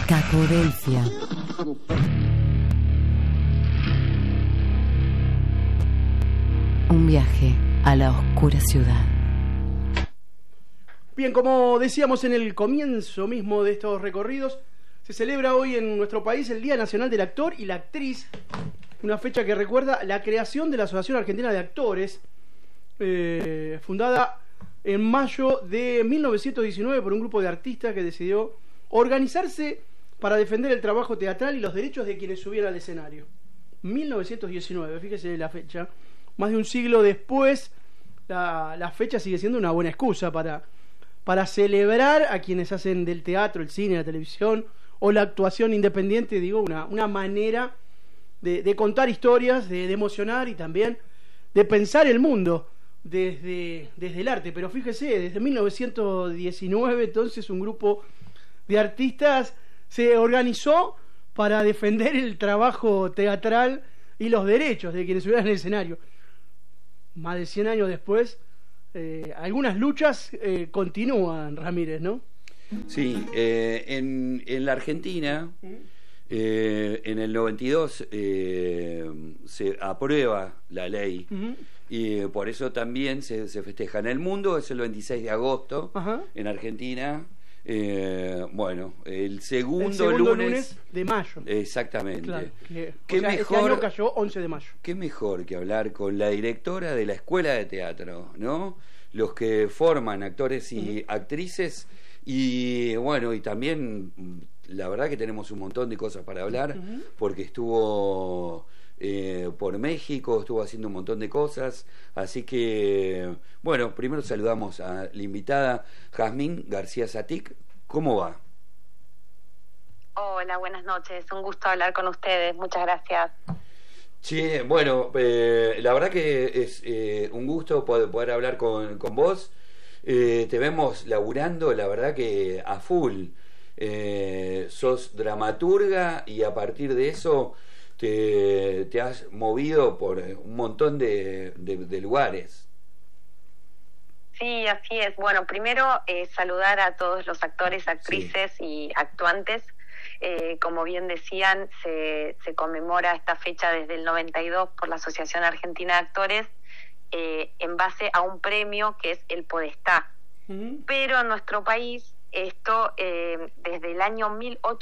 Cacodelfia. Un viaje a la oscura ciudad. Bien, como decíamos en el comienzo mismo de estos recorridos, se celebra hoy en nuestro país el Día Nacional del Actor y la Actriz, una fecha que recuerda la creación de la Asociación Argentina de Actores, fundada en mayo de 1919 por un grupo de artistas que decidió organizarse para defender el trabajo teatral y los derechos de quienes subían al escenario. 1919, fíjese la fecha. Más de un siglo después, la fecha sigue siendo una buena excusa para celebrar a quienes hacen del teatro, el cine, la televisión o la actuación independiente, digo, una manera de contar historias, de emocionar y también de pensar el mundo desde el arte. Pero fíjese, desde 1919 entonces un grupo de artistas se organizó para defender el trabajo teatral y los derechos de quienes subían en el escenario. Más de 100 años después, algunas luchas continúan, Ramírez, ¿no? Sí, en la Argentina, en el 92 se aprueba la ley. Y por eso también se festeja en el mundo, es el 26 de agosto. Ajá. En Argentina. Bueno, el segundo lunes de mayo. Exactamente. Claro, ¿Qué mejor, este año cayó 11 de mayo. Qué mejor que hablar con la directora de la Escuela de Teatro, ¿no? Los que forman actores y actrices. Y bueno, y también la verdad que tenemos un montón de cosas para hablar, porque estuvo por México, estuvo haciendo un montón de cosas. Así que, bueno, primero saludamos a la invitada Jazmín García Satic. ¿Cómo va? Hola, buenas noches. Un gusto hablar con ustedes. Muchas gracias. Sí, bueno, la verdad que es un gusto poder hablar con vos. Te vemos laburando, la verdad que a full. Sos dramaturga y a partir de eso te has movido por un montón de lugares. Sí, así es. Bueno, primero saludar a todos los actores, actrices y actuantes. Como bien decían, se conmemora esta fecha desde el 92 por la Asociación Argentina de Actores en base a un premio que es el Podestá. Pero en nuestro país esto desde el año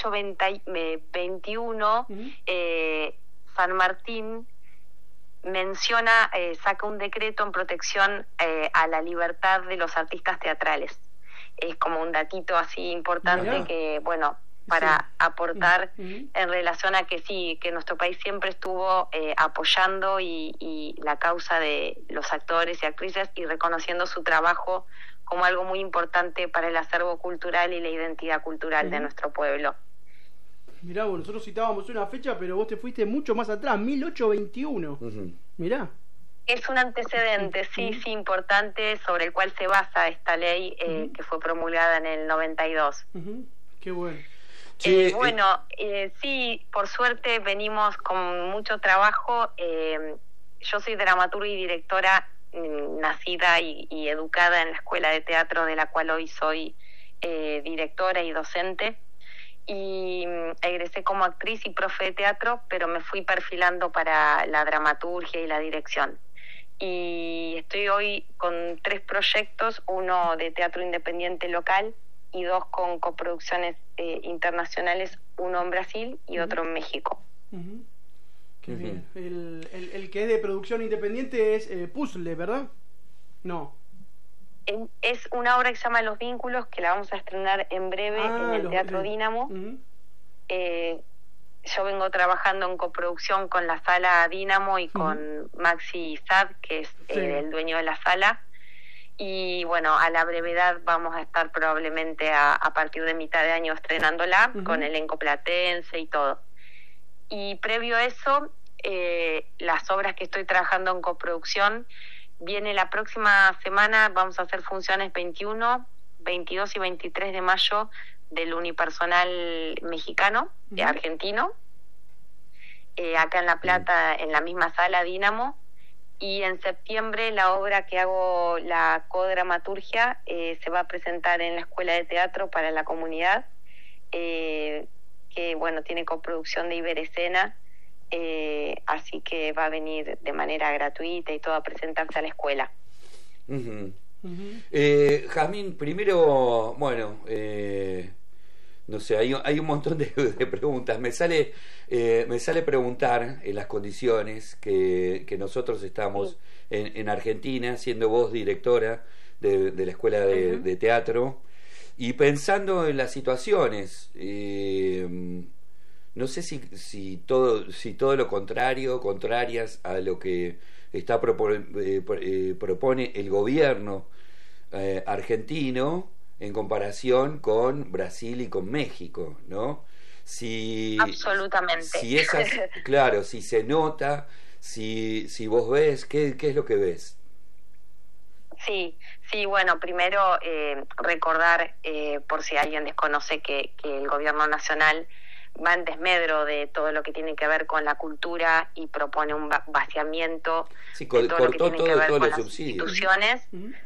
1821 San Martín menciona, saca un decreto en protección a la libertad de los artistas teatrales. Es como un datito así importante que, bueno, para aportar en relación a que sí, que nuestro país siempre estuvo apoyando y la causa de los actores y actrices y reconociendo su trabajo como algo muy importante para el acervo cultural y la identidad cultural de nuestro pueblo. Mirá, vos, nosotros citábamos una fecha, pero vos te fuiste mucho más atrás, 1821. Mirá. Es un antecedente, sí, importante, sobre el cual se basa esta ley que fue promulgada en el 92. Qué bueno. Sí, sí, por suerte venimos con mucho trabajo. Yo soy dramaturga y directora, nacida y educada en la Escuela de Teatro, de la cual hoy soy directora y docente. Y egresé como actriz y profe de teatro, pero me fui perfilando para la dramaturgia y la dirección. Y estoy hoy con 3 proyectos, uno de teatro independiente local y 2 con coproducciones internacionales, uno en Brasil y otro en México. Qué bien. El que es de producción independiente es Puzzle, ¿verdad? No. Es una obra que se llama Los Vínculos, que la vamos a estrenar en breve en el Teatro Dínamo. Yo vengo trabajando en coproducción con la Sala Dínamo y con Maxi Sad, que es el dueño de la sala. Y bueno, a la brevedad vamos a estar probablemente a partir de mitad de año estrenándola con elenco platense y todo. Y previo a eso, las obras que estoy trabajando en coproducción, viene la próxima semana, vamos a hacer funciones 21, 22 y 23 de mayo del unipersonal mexicano, argentino, acá en La Plata, en la misma sala Dínamo. Y en septiembre la obra que hago, la codramaturgia, se va a presentar en la Escuela de Teatro para la comunidad, que bueno, tiene coproducción de Iberescena, así que va a venir de manera gratuita y todo a presentarse a la escuela. Uh-huh. Uh-huh. Jazmín, primero, bueno, no sé, hay un montón de preguntas. Me sale preguntar en las condiciones que nosotros estamos en Argentina, siendo vos directora de la Escuela de Teatro, y pensando en las situaciones, no sé si todo lo contrarias a lo que propone el gobierno argentino en comparación con Brasil y con México, ¿no? Absolutamente. Claro, si se nota, si vos ves, ¿qué es lo que ves? Sí, bueno, primero recordar, por si alguien desconoce, que el gobierno nacional va en desmedro de todo lo que tiene que ver con la cultura y propone un vaciamiento de todo lo que tiene que ver con las instituciones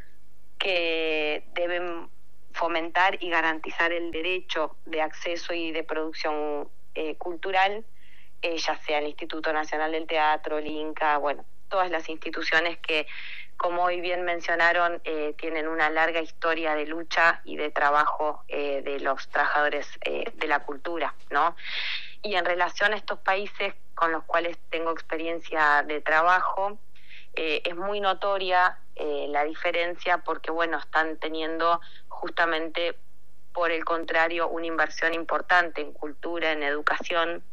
que deben fomentar y garantizar el derecho de acceso y de producción cultural, ya sea el Instituto Nacional del Teatro, el INCA, bueno, todas las instituciones que, como hoy bien mencionaron, tienen una larga historia de lucha y de trabajo de los trabajadores de la cultura, ¿no? Y en relación a estos países con los cuales tengo experiencia de trabajo, es muy notoria la diferencia porque, bueno, están teniendo justamente, por el contrario, una inversión importante en cultura, en educación.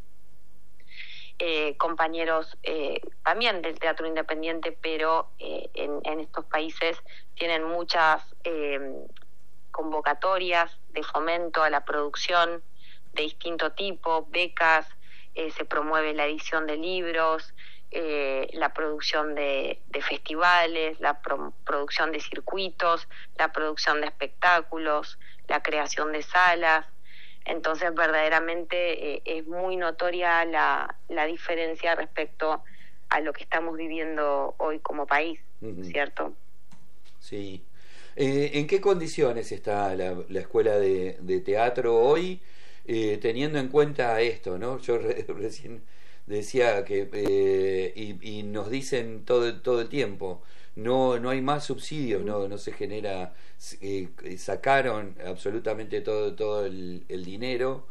Compañeros también del teatro independiente, pero en estos países tienen muchas convocatorias de fomento a la producción de distinto tipo, becas, se promueve la edición de libros, la producción de festivales, la producción de circuitos, la producción de espectáculos, la creación de salas. Entonces, verdaderamente es muy notoria la diferencia respecto a lo que estamos viviendo hoy como país, ¿cierto? Sí. ¿En qué condiciones está la escuela de teatro hoy, teniendo en cuenta esto, ¿no? Yo recién decía que y nos dicen todo el tiempo, no hay más subsidios, no se genera, sacaron absolutamente todo el dinero,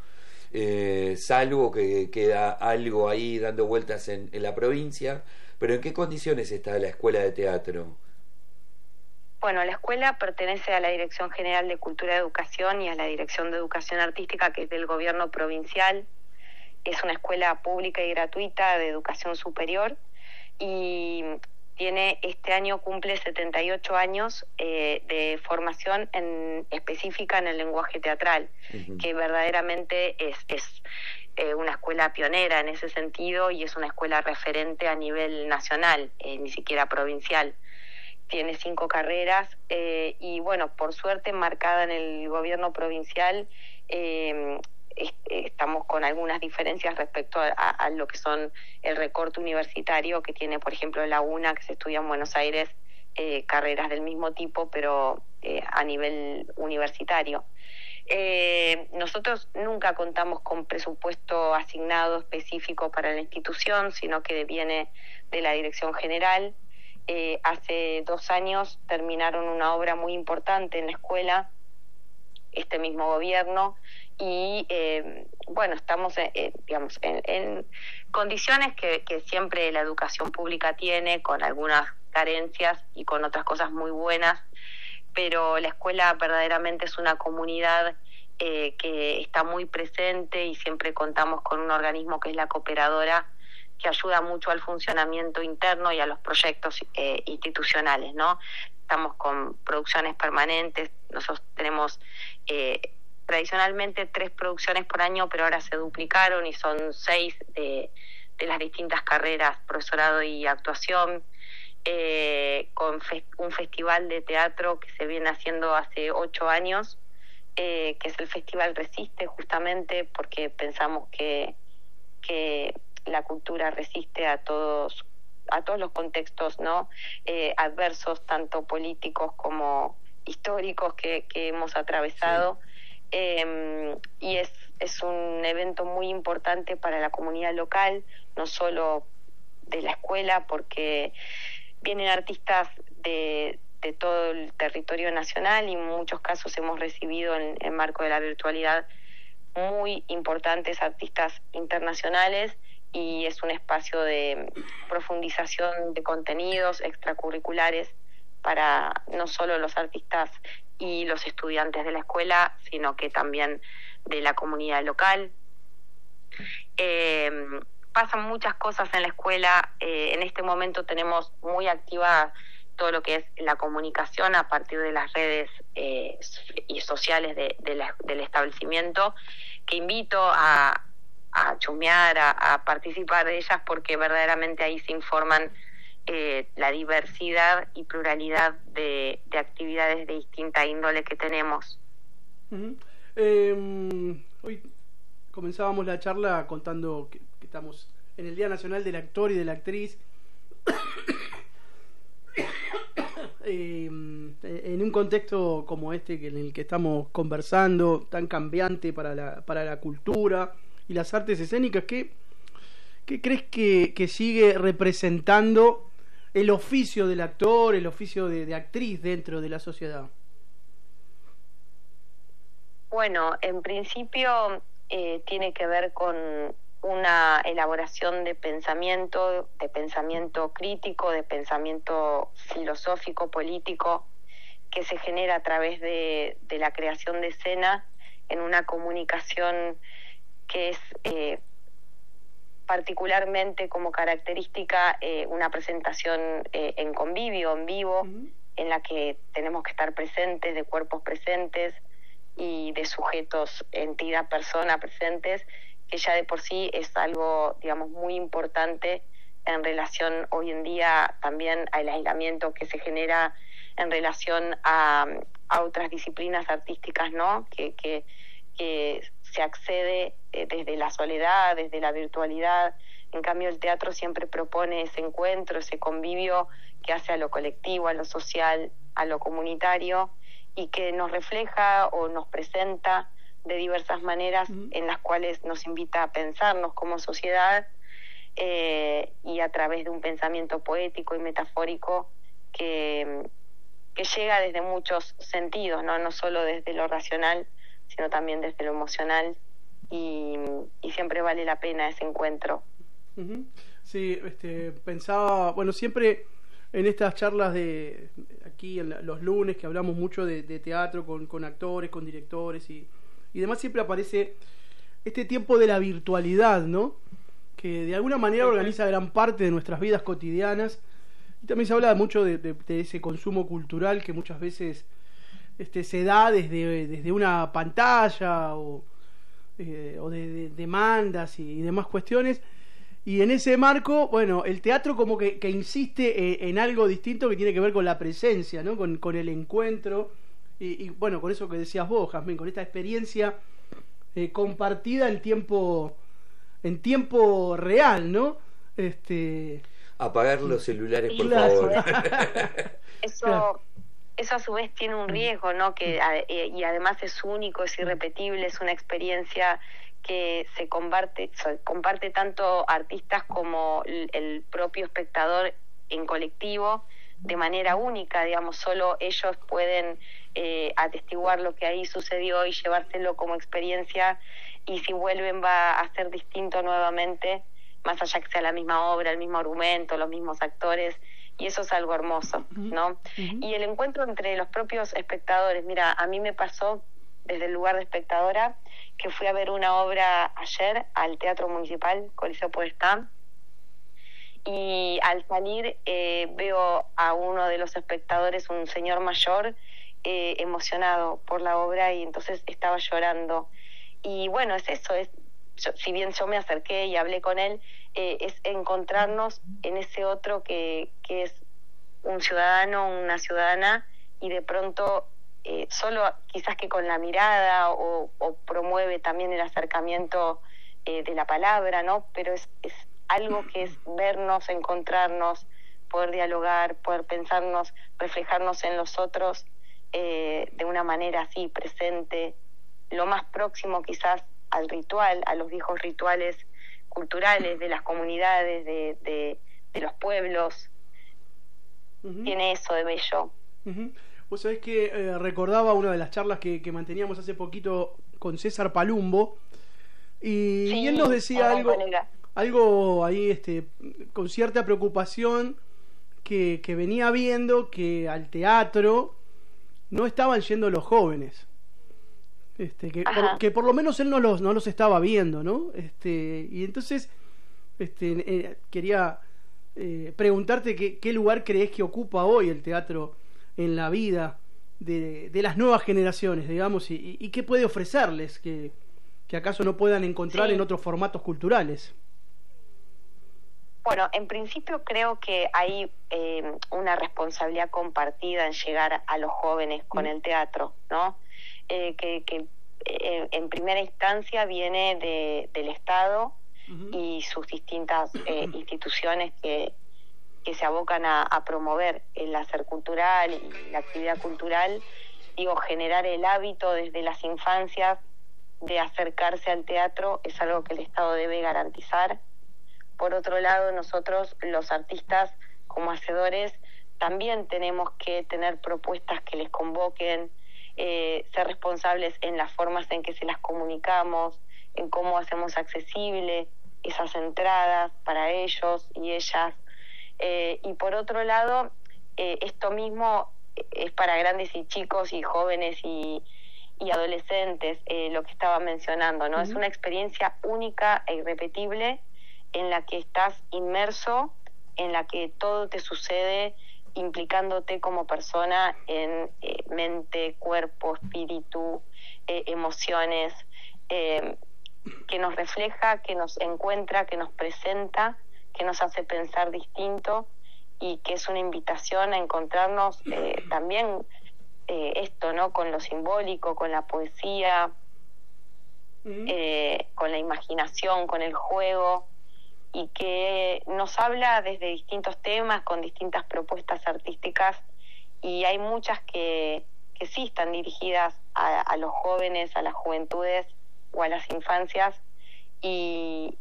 salvo que queda algo ahí dando vueltas en la provincia. Pero ¿en qué condiciones está la escuela de teatro? Bueno, la escuela pertenece a la Dirección General de Cultura y Educación y a la Dirección de Educación Artística, que es del gobierno provincial. Es una escuela pública y gratuita de educación superior y este año cumple 78 años de formación específica en el lenguaje teatral, que verdaderamente es una escuela pionera en ese sentido y es una escuela referente a nivel nacional, ni siquiera provincial. Tiene 5 carreras y, bueno, por suerte marcada en el gobierno provincial, estamos con algunas diferencias respecto a lo que son el recorte universitario que tiene, por ejemplo, la UNA, que se estudia en Buenos Aires, carreras del mismo tipo, pero a nivel universitario. Nosotros nunca contamos con presupuesto asignado específico para la institución, sino que viene de la Dirección General. Hace 2 años terminaron una obra muy importante en la escuela, este mismo gobierno, y bueno, estamos en condiciones que siempre la educación pública tiene, con algunas carencias y con otras cosas muy buenas, pero la escuela verdaderamente es una comunidad que está muy presente y siempre contamos con un organismo que es la cooperadora, que ayuda mucho al funcionamiento interno y a los proyectos institucionales, ¿no? Estamos con producciones permanentes, nosotros tenemos tradicionalmente 3 producciones por año, pero ahora se duplicaron y son 6 de las distintas carreras, profesorado y actuación, con un festival de teatro que se viene haciendo hace 8 años, que es el Festival Resiste, justamente porque pensamos que la cultura resiste a todos los contextos, ¿no? Adversos, tanto políticos como históricos que hemos atravesado. Sí. Y es es un evento muy importante para la comunidad local, no solo de la escuela, porque vienen artistas de todo el territorio nacional y en muchos casos hemos recibido en el marco de la virtualidad muy importantes artistas internacionales, y es un espacio de profundización de contenidos extracurriculares para no solo los artistas y los estudiantes de la escuela, sino que también de la comunidad local. Pasan muchas cosas en la escuela. En este momento tenemos muy activa todo lo que es la comunicación a partir de las redes y sociales del establecimiento, que invito a chusmear, a participar de ellas, porque verdaderamente ahí se informan la diversidad y pluralidad de actividades de distinta índole que tenemos. Hoy comenzábamos la charla contando que estamos en el Día Nacional del Actor y de la Actriz. En un contexto como este en el que estamos conversando, tan cambiante para la cultura y las artes escénicas, ¿qué crees que sigue representando el oficio del actor, el oficio de actriz dentro de la sociedad? Bueno, en principio tiene que ver con una elaboración de pensamiento crítico, de pensamiento filosófico, político, que se genera a través de la creación de escena en una comunicación que es particularmente como característica una presentación en convivio, en vivo, en la que tenemos que estar presentes, de cuerpos presentes y de sujetos, entidad, persona presentes, que ya de por sí es algo, digamos, muy importante en relación hoy en día también al aislamiento que se genera en relación a otras disciplinas artísticas, ¿no? Que se accede desde la soledad, desde la virtualidad. En cambio, el teatro siempre propone ese encuentro, ese convivio que hace a lo colectivo, a lo social, a lo comunitario, y que nos refleja o nos presenta de diversas maneras en las cuales nos invita a pensarnos como sociedad, y a través de un pensamiento poético y metafórico que llega desde muchos sentidos, no solo desde lo racional, sino también desde lo emocional, y siempre vale la pena ese encuentro. Sí, pensaba, bueno, siempre en estas charlas de aquí en los lunes, que hablamos mucho de teatro con actores, con directores y demás, siempre aparece este tiempo de la virtualidad, ¿no? Que de alguna manera organiza gran parte de nuestras vidas cotidianas. Y también se habla mucho de ese consumo cultural que muchas veces se da desde una pantalla o de demandas y demás cuestiones. Y en ese marco, bueno, el teatro como que insiste en algo distinto que tiene que ver con la presencia, ¿no? Con el encuentro y bueno, con eso que decías vos, Jazmín, con esta experiencia compartida en tiempo real, ¿no? Apagar los celulares, por favor. Eso a su vez tiene un riesgo, ¿no? Y además es único, es irrepetible, es una experiencia que se comparte tanto artistas como el propio espectador en colectivo de manera única, digamos, solo ellos pueden atestiguar lo que ahí sucedió y llevárselo como experiencia, y si vuelven va a ser distinto nuevamente, más allá que sea la misma obra, el mismo argumento, los mismos actores, y eso es algo hermoso, ¿no? Y el encuentro entre los propios espectadores, mira, a mí me pasó desde el lugar de espectadora, que fui a ver una obra ayer al Teatro Municipal, Coliseo Podestá, y al salir veo a uno de los espectadores, un señor mayor, emocionado por la obra, y entonces estaba llorando. Y bueno, es eso, si bien yo me acerqué y hablé con él, es encontrarnos en ese otro que es un ciudadano, una ciudadana, y de pronto solo quizás que con la mirada o promueve también el acercamiento de la palabra, ¿no? Pero es algo que es vernos, encontrarnos, poder dialogar, poder pensarnos, reflejarnos en los otros de una manera así presente, lo más próximo quizás al ritual, a los viejos rituales culturales de las comunidades, de los pueblos. Tiene eso de bello. Vos sabés que recordaba una de las charlas que manteníamos hace poquito con César Palumbo, y él nos decía algo ahí con cierta preocupación, que venía viendo que al teatro no estaban yendo los jóvenes, que por lo menos él no los estaba viendo, ¿no? Y entonces quería preguntarte qué lugar crees que ocupa hoy el teatro en la vida de las nuevas generaciones, digamos, y qué puede ofrecerles que acaso no puedan encontrar en otros formatos culturales. Bueno, en principio creo que hay una responsabilidad compartida en llegar a los jóvenes con el teatro, ¿no? Que en primera instancia viene del Estado y sus distintas instituciones que se abocan a promover el hacer cultural y la actividad cultural. Digo, generar el hábito desde las infancias de acercarse al teatro es algo que el Estado debe garantizar. Por otro lado, nosotros, los artistas, como hacedores, también tenemos que tener propuestas que les convoquen, ser responsables en las formas en que se las comunicamos, en cómo hacemos accesible esas entradas para ellos y ellas. Y por otro lado, esto mismo es para grandes y chicos y jóvenes y adolescentes, lo que estaba mencionando, ¿no? Es una experiencia única e irrepetible en la que estás inmerso, en la que todo te sucede implicándote como persona en mente, cuerpo, espíritu, emociones, que nos refleja, que nos encuentra, que nos presenta, que nos hace pensar distinto, y que es una invitación a encontrarnos también esto, ¿no? Con lo simbólico, con la poesía, con la imaginación, con el juego, y que nos habla desde distintos temas, con distintas propuestas artísticas, y hay muchas que sí están dirigidas a los jóvenes, a las juventudes o a las infancias, y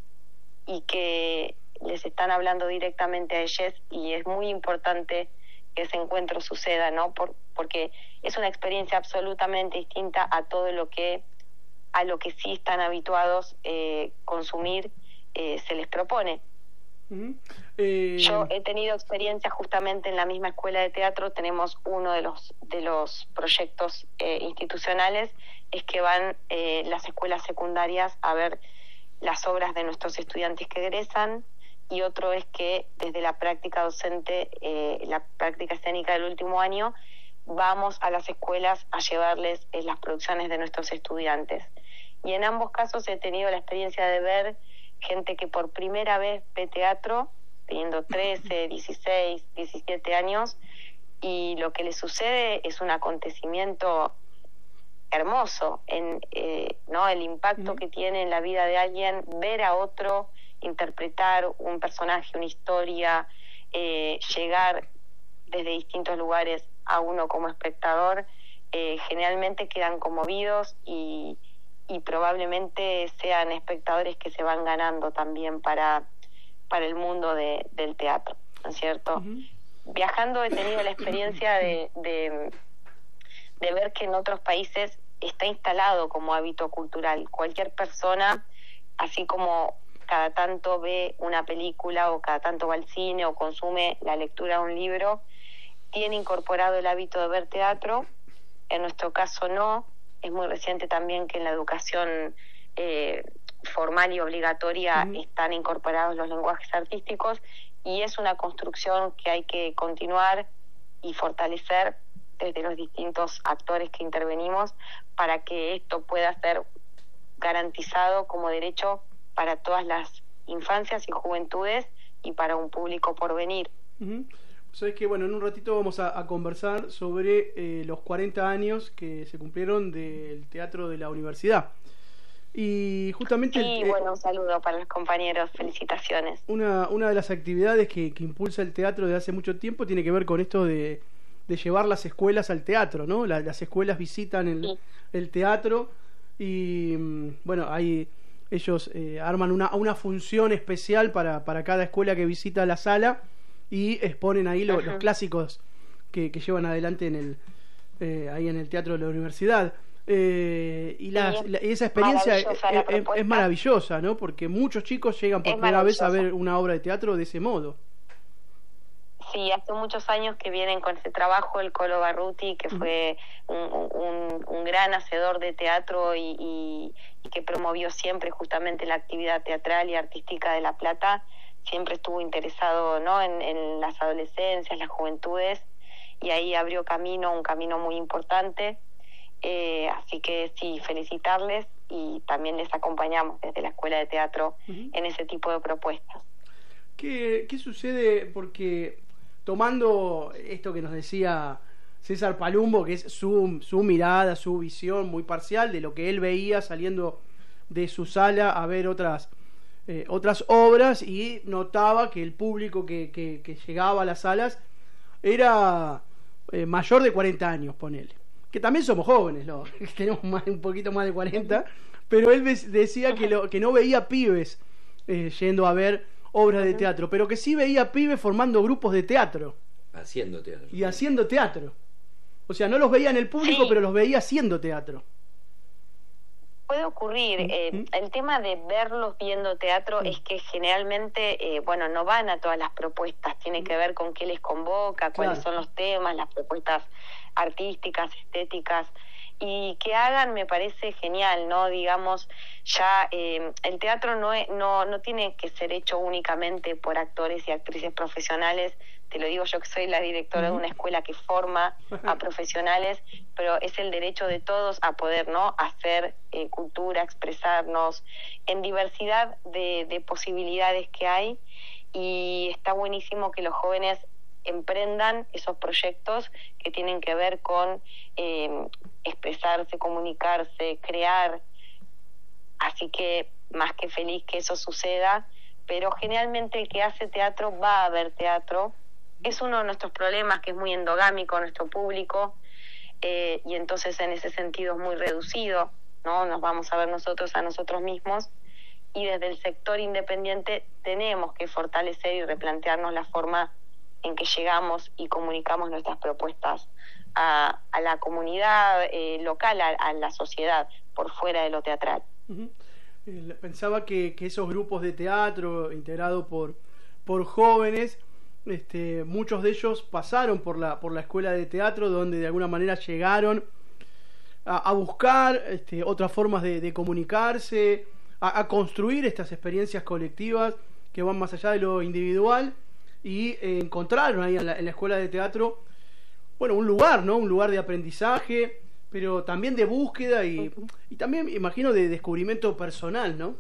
que les están hablando directamente a ellos, y es muy importante que ese encuentro suceda, ¿no? Porque es una experiencia absolutamente distinta a todo a lo que sí están habituados consumir, se les propone. Yo he tenido experiencia justamente en la misma escuela de teatro. Tenemos uno de los proyectos institucionales, es que van las escuelas secundarias a ver las obras de nuestros estudiantes que egresan, y otro es que desde la práctica docente, la práctica escénica del último año, vamos a las escuelas a llevarles las producciones de nuestros estudiantes. Y en ambos casos he tenido la experiencia de ver gente que por primera vez ve teatro, teniendo 13, 16, 17 años, y lo que les sucede es un acontecimiento hermoso, ¿no? El impacto que tiene en la vida de alguien ver a otro interpretar un personaje, una historia, llegar desde distintos lugares a uno como espectador, generalmente quedan conmovidos y probablemente sean espectadores que se van ganando también para el mundo del teatro, ¿no es cierto? Viajando he tenido la experiencia de ver que en otros países está instalado como hábito cultural. Cualquier persona, así como cada tanto ve una película o cada tanto va al cine o consume la lectura de un libro, tiene incorporado el hábito de ver teatro. En nuestro caso no. Es muy reciente también que en la educación formal y obligatoria están incorporados los lenguajes artísticos, y es una construcción que hay que continuar y fortalecer desde los distintos actores que intervenimos para que esto pueda ser garantizado como derecho para todas las infancias y juventudes y para un público por venir. Sabes que, bueno, en un ratito vamos a conversar sobre los 40 años que se cumplieron del Teatro de la Universidad. Y justamente... Sí, bueno, un saludo para los compañeros, felicitaciones. Una de las actividades que impulsa el teatro desde hace mucho tiempo tiene que ver con esto de llevar las escuelas al teatro, ¿no? Las escuelas visitan el teatro, y bueno, ahí ellos arman una función especial para cada escuela que visita la sala y exponen ahí los clásicos que llevan adelante ahí en el teatro de la universidad. Y esa experiencia es maravillosa, ¿no? Porque muchos chicos llegan por primera vez a ver una obra de teatro de ese modo. Sí, hace muchos años que vienen con ese trabajo el Colo Barruti, que fue un gran hacedor de teatro y que promovió siempre justamente la actividad teatral y artística de La Plata. Siempre estuvo interesado, ¿no?, en las adolescencias, las juventudes, y ahí abrió un camino muy importante. Así que sí, felicitarles, y también les acompañamos desde la Escuela de Teatro en ese tipo de propuestas. ¿Qué sucede? Porque tomando esto que nos decía César Palumbo, que es su mirada, su visión muy parcial de lo que él veía saliendo de su sala a ver otras obras, y notaba que el público que llegaba a las salas era mayor de 40 años, ponele. Que también somos jóvenes, ¿no? Tenemos un poquito más de 40, pero él decía que no veía pibes yendo a ver obras de teatro, pero que sí veía pibes formando grupos de teatro. Haciendo teatro. Y haciendo teatro. O sea, no los veía en el público, pero los veía haciendo teatro. Puede ocurrir. El tema de verlos viendo teatro es que generalmente, no van a todas las propuestas. Tiene que ver con qué les convoca, cuáles son los temas, las propuestas artísticas, estéticas. Y que hagan, me parece genial, ¿no? Digamos, ya el teatro no tiene que ser hecho únicamente por actores y actrices profesionales. Te lo digo yo, que soy la directora de una escuela que forma a profesionales, pero es el derecho de todos a poder, ¿no?, hacer cultura, expresarnos en diversidad de posibilidades que hay, y está buenísimo que los jóvenes emprendan esos proyectos que tienen que ver con expresarse, comunicarse, crear. Así que más que feliz que eso suceda, pero generalmente el que hace teatro va a ver teatro. Es uno de nuestros problemas, que es muy endogámico nuestro público, y entonces en ese sentido es muy reducido, ¿no? Nos vamos a ver nosotros a nosotros mismos, y desde el sector independiente tenemos que fortalecer y replantearnos la forma en que llegamos y comunicamos nuestras propuestas a la comunidad local, a la sociedad, por fuera de lo teatral. Pensaba que esos grupos de teatro integrados por jóvenes, muchos de ellos pasaron por la escuela de teatro, donde de alguna manera llegaron a buscar otras formas de comunicarse, a construir estas experiencias colectivas que van más allá de lo individual, y encontraron ahí en la escuela de teatro, un lugar, ¿no? Un lugar de aprendizaje, pero también de búsqueda y también, imagino, de descubrimiento personal, ¿no?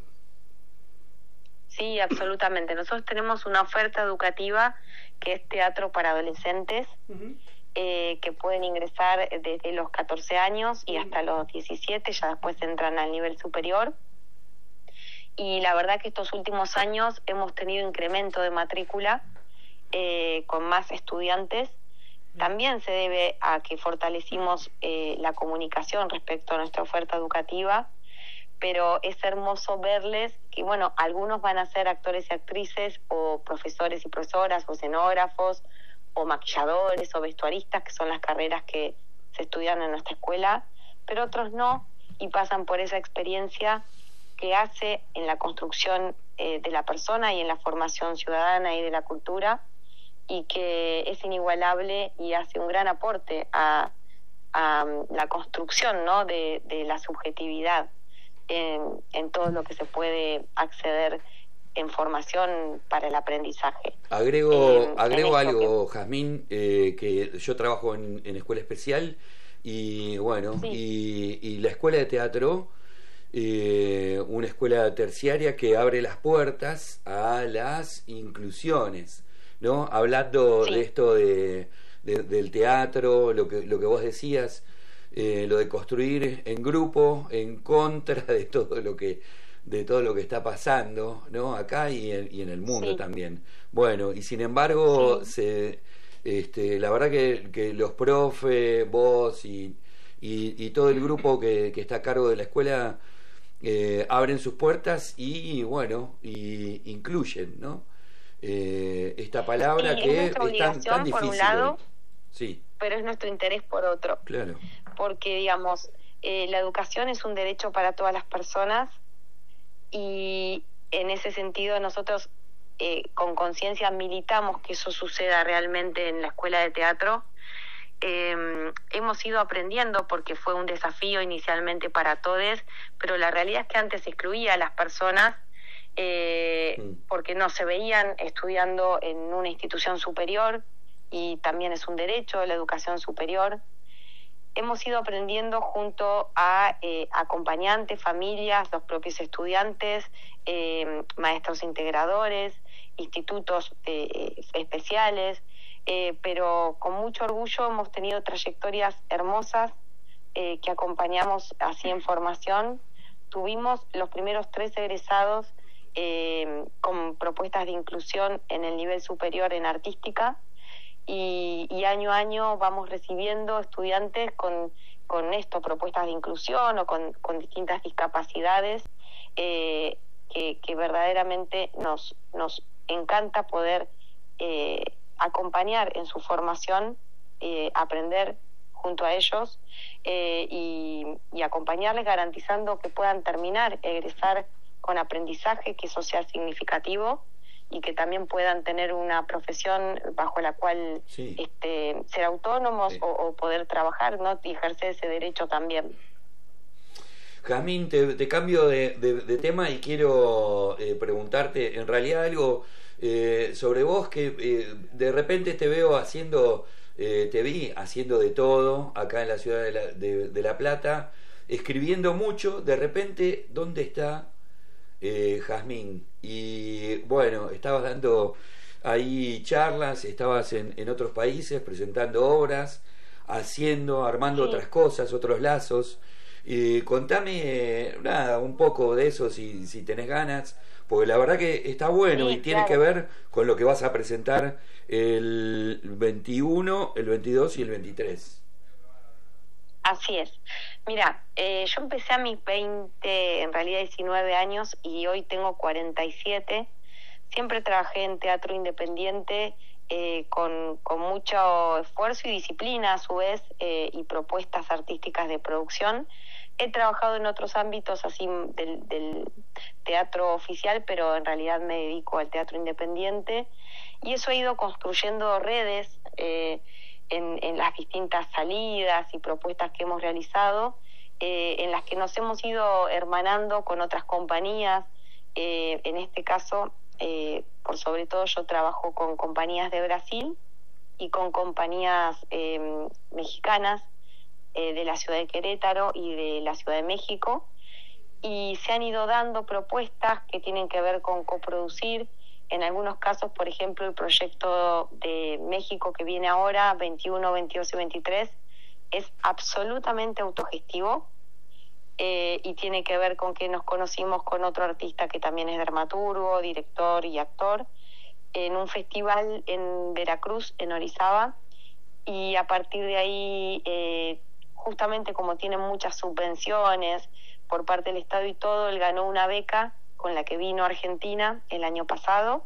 Sí, absolutamente. Nosotros tenemos una oferta educativa que es teatro para adolescentes, que pueden ingresar desde los 14 años y hasta los 17, ya después entran al nivel superior. Y la verdad que estos últimos años hemos tenido incremento de matrícula, con más estudiantes. También se debe a que fortalecimos la comunicación respecto a nuestra oferta educativa, pero es hermoso verles que, algunos van a ser actores y actrices, o profesores y profesoras, o escenógrafos, o maquilladores, o vestuaristas, que son las carreras que se estudian en nuestra escuela, pero otros no, y pasan por esa experiencia que hace en la construcción de la persona y en la formación ciudadana y de la cultura, y que es inigualable y hace un gran aporte a la construcción, ¿no?, de la subjetividad en todo lo que se puede acceder en formación para el aprendizaje. Agrego algo, Jazmín, que yo trabajo en escuela especial, y y la escuela de teatro, una escuela terciaria que abre las puertas a las inclusiones, ¿no? Hablando de esto del teatro, lo que vos decías, lo de construir en grupo, en contra de todo lo que está pasando, ¿no? Acá y en el mundo también. Y sin embargo, la verdad que los profes, vos y y todo el grupo que está a cargo de la escuela abren sus puertas y bueno, y incluyen, ¿no? Esta palabra sí, que es es tan difícil por un lado, hoy. Sí, pero es nuestro interés por otro. claro. Porque, digamos, la educación es un derecho para todas las personas y en ese sentido nosotros con conciencia militamos que eso suceda realmente en la escuela de teatro. Hemos ido aprendiendo porque fue un desafío inicialmente para todos, pero la realidad es que antes se excluía a las personas porque no se veían estudiando en una institución superior y también es un derecho la educación superior. Hemos ido aprendiendo junto a acompañantes, familias, los propios estudiantes, maestros integradores, institutos especiales, pero con mucho orgullo hemos tenido trayectorias hermosas que acompañamos así en formación. Tuvimos los primeros 3 egresados con propuestas de inclusión en el nivel superior en artística y año a año vamos recibiendo estudiantes con propuestas de inclusión o con distintas discapacidades que verdaderamente nos encanta poder acompañar en su formación, aprender junto a ellos y acompañarles garantizando que puedan egresar con aprendizaje, que eso sea significativo y que también puedan tener una profesión bajo la cual Sí. ser autónomos Sí. o poder trabajar, ¿no? Y ejercer ese derecho también. Jazmín, te cambio de tema y quiero preguntarte en realidad algo sobre vos que de repente te veo te vi haciendo de todo acá en la ciudad de La Plata, escribiendo mucho. De repente, ¿dónde está Jazmín? Y bueno, estabas dando ahí charlas, estabas en otros países presentando obras, armando Sí. otras cosas, otros lazos. Contame nada, un poco de eso si tenés ganas, porque la verdad que está bueno Sí, y tiene claro. que ver con lo que vas a presentar el 21, el 22 y el 23. Así es. Mira, yo empecé a mis 20, en realidad 19 años y hoy tengo 47. Siempre trabajé en teatro independiente con mucho esfuerzo y disciplina a su vez y propuestas artísticas de producción. He trabajado en otros ámbitos así del teatro oficial, pero en realidad me dedico al teatro independiente y eso ha ido construyendo redes en las distintas salidas y propuestas que hemos realizado, en las que nos hemos ido hermanando con otras compañías. En este caso, por sobre todo yo trabajo con compañías de Brasil y con compañías mexicanas de la ciudad de Querétaro y de la Ciudad de México, y se han ido dando propuestas que tienen que ver con coproducir. En algunos casos, por ejemplo, el proyecto de México que viene ahora, 21, 22 y 23, es absolutamente autogestivo y tiene que ver con que nos conocimos con otro artista que también es dramaturgo, director y actor, en un festival en Veracruz, en Orizaba, y a partir de ahí, justamente como tiene muchas subvenciones por parte del Estado y todo, él ganó una beca con la que vino a Argentina el año pasado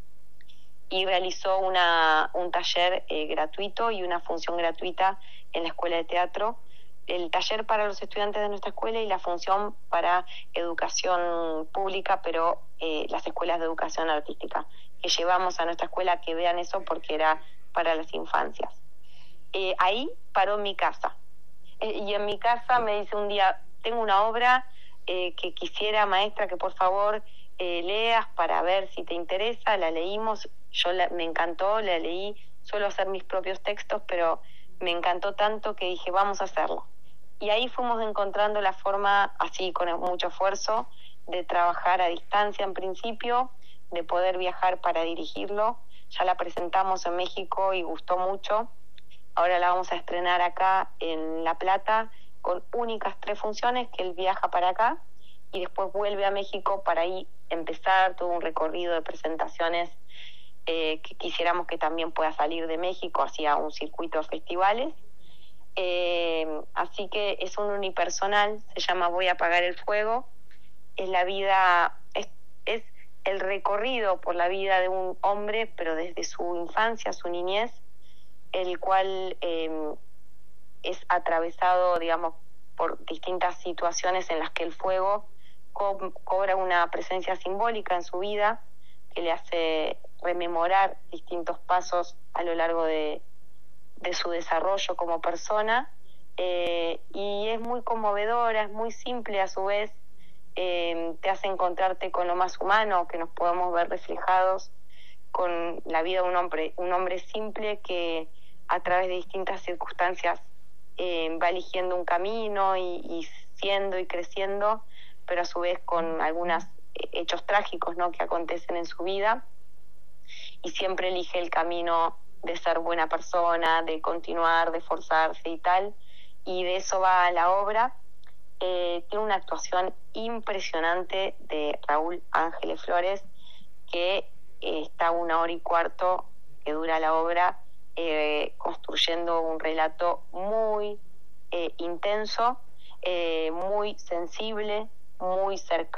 y realizó un taller gratuito y una función gratuita en la escuela de teatro. El taller para los estudiantes de nuestra escuela y la función para educación pública, pero las escuelas de educación artística, que llevamos a nuestra escuela que vean eso porque era para las infancias. Ahí paró mi casa. Y en mi casa me dice un día, tengo una obra que quisiera, maestra, que por favor leas para ver si te interesa. La leímos, me encantó, la leí, suelo hacer mis propios textos, pero me encantó tanto que dije, vamos a hacerlo. Y ahí fuimos encontrando la forma, así con mucho esfuerzo, de trabajar a distancia en principio, de poder viajar para dirigirlo. Ya la presentamos en México y gustó mucho. Ahora la vamos a estrenar acá en La Plata con únicas 3 funciones, que él viaja para acá y después vuelve a México para ahí empezar todo un recorrido de presentaciones que quisiéramos que también pueda salir de México hacia un circuito de festivales. Así que es un unipersonal, se llama Voy a apagar el fuego. Es la vida, es el recorrido por la vida de un hombre, pero desde su infancia, su niñez, el cual es atravesado, digamos, por distintas situaciones en las que el fuego cobra una presencia simbólica en su vida, que le hace rememorar distintos pasos a lo largo de su desarrollo como persona, y es muy conmovedora, es muy simple a su vez, te hace encontrarte con lo más humano, que nos podemos ver reflejados con la vida de un hombre simple que a través de distintas circunstancias va eligiendo un camino y siendo y creciendo, pero a su vez con algunos hechos trágicos, ¿no?, que acontecen en su vida, y siempre elige el camino de ser buena persona, de continuar, de esforzarse y tal, y de eso va la obra. Tiene una actuación impresionante de Raúl Ángeles Flores, que está 1 hora y cuarto que dura la obra, construyendo un relato muy intenso, muy sensible, muy cercano